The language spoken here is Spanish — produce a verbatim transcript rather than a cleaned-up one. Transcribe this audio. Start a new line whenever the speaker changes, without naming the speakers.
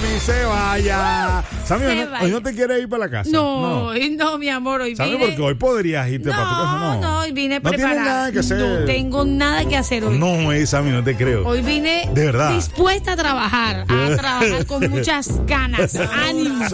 Sammy se vaya. Sammy,
Se
hoy, no,
vaya.
hoy no te quieres ir para la casa.
No, no, no, mi amor, hoy
Sammy,
vine.
porque hoy podrías irte
no,
para tu casa. No,
no, hoy vine
no
preparada.
tienes nada que hacer.
No tengo nada que hacer hoy.
No, eh, Sammy, no te creo.
Hoy vine
De verdad.
dispuesta a trabajar, a trabajar con muchas ganas, ánimo.